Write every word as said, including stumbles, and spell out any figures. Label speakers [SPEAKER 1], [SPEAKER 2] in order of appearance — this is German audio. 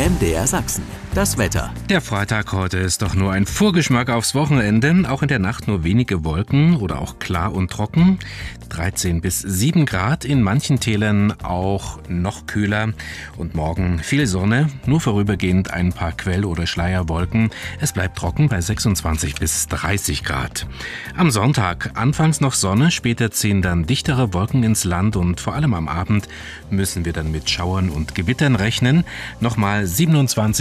[SPEAKER 1] M D R Sachsen. Das Wetter.
[SPEAKER 2] Der Freitag heute ist doch nur ein Vorgeschmack aufs Wochenende. Auch in der Nacht nur wenige Wolken oder auch klar und trocken. dreizehn bis sieben Grad, in manchen Tälern auch noch kühler. Und morgen viel Sonne, nur vorübergehend ein paar Quell- oder Schleierwolken. Es bleibt trocken bei sechsundzwanzig bis dreißig Grad. Am Sonntag anfangs noch Sonne, später ziehen dann dichtere Wolken ins Land und vor allem am Abend müssen wir dann mit Schauern und Gewittern rechnen. Nochmal siebenundzwanzig